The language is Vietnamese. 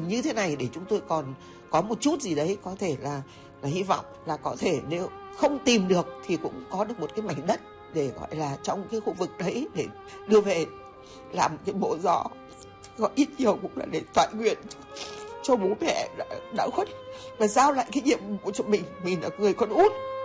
như thế này để chúng tôi còn có một chút gì đấy có thể là hy vọng là có thể nếu không tìm được thì cũng có được một cái mảnh đất để gọi là trong cái khu vực đấy để đưa về làm cái mộ gió, có ít nhiều cũng là để toại nguyện cho bố mẹ đã khuất và giao lại cái nhiệm vụ cho mình là người con út.